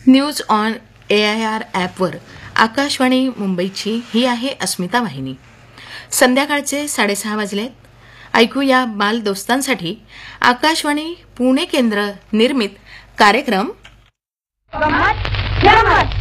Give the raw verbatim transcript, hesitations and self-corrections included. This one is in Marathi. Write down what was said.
News on A I R ॲपवर आकाशवाणी मुंबईची ही आहे अस्मिता वाहिनी. संध्याकाळचे साडेसहा वाजलेत. ऐकूया बालदोस्तांसाठी आकाशवाणी पुणे केंद्र निर्मित कार्यक्रम गंमत जमत.